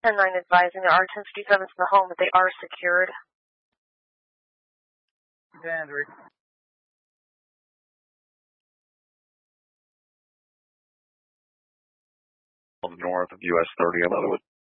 10-9 advising there are 1057s in the home, but they are secured. Andrew. North of US 30 11.